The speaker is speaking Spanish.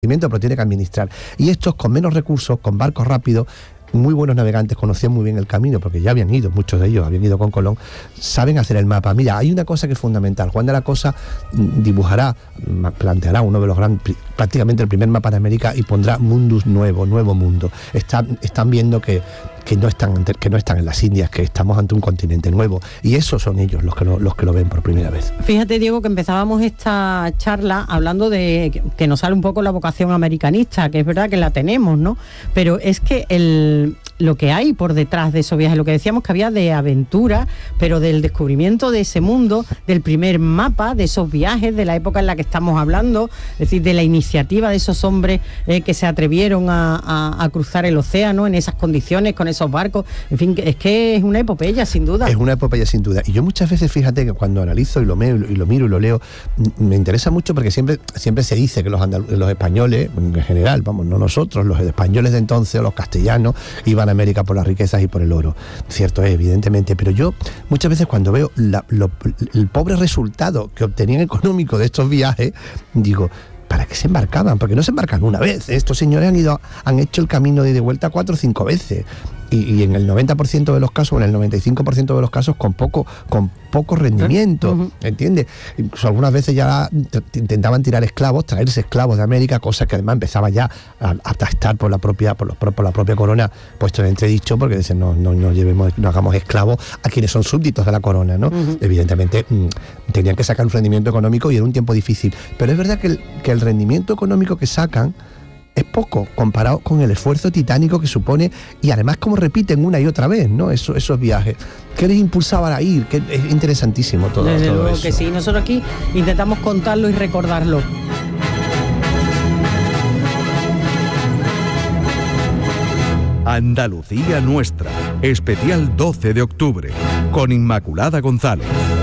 pero tiene que administrar. Y estos con menos recursos, con barcos rápidos, muy buenos navegantes, conocían muy bien el camino, porque ya habían ido, muchos de ellos habían ido con Colón, saben hacer el mapa. Mira, hay una cosa que es fundamental. Juan de la Cosa planteará uno de los prácticamente el primer mapa de América y pondrá mundus nuevo mundo. Están viendo que no están en las Indias, que estamos ante un continente nuevo, y esos son ellos los que lo ven por primera vez. Fíjate, Diego, que empezábamos esta charla hablando de que nos sale un poco la vocación americanista, que es verdad que la tenemos, ¿no? Pero es que lo que hay por detrás de esos viajes, lo que decíamos que había de aventura, pero del descubrimiento de ese mundo, del primer mapa, de esos viajes, de la época en la que estamos hablando, es decir, de la iniciativa de esos hombres que se atrevieron a cruzar el océano en esas condiciones, con esos barcos, en fin, es que es una epopeya, sin duda. Es una epopeya, sin duda. Y yo muchas veces, fíjate, que cuando analizo y lo miro y lo leo, me interesa mucho porque siempre se dice que los españoles, en general, vamos, no nosotros, los españoles de entonces o los castellanos, iban a América por las riquezas y por el oro. Cierto es, evidentemente, pero yo muchas veces cuando veo el pobre resultado que obtenían económico de estos viajes, digo, ¿para qué se embarcaban? Porque no se embarcan una vez. Estos señores han hecho el camino de ida y vuelta 4 o 5 veces. Y en el 90% de los casos, en el 95% de los casos, con poco rendimiento, ¿entiendes? Incluso algunas veces ya intentaban traerse esclavos de América, cosa que además empezaba ya a estar por la propia corona puesto en entredicho, porque dicen, no hagamos esclavos a quienes son súbditos de la corona, ¿no? Evidentemente tenían que sacar un rendimiento económico y era un tiempo difícil. Pero es verdad que el rendimiento económico que sacan es poco comparado con el esfuerzo titánico que supone, y además como repiten una y otra vez, ¿no? Esos viajes. ¿Qué les impulsaba a ir? Que es interesantísimo todo eso. Desde luego que sí. Nosotros aquí intentamos contarlo y recordarlo. Andalucía Nuestra, especial 12 de octubre, con Inmaculada González.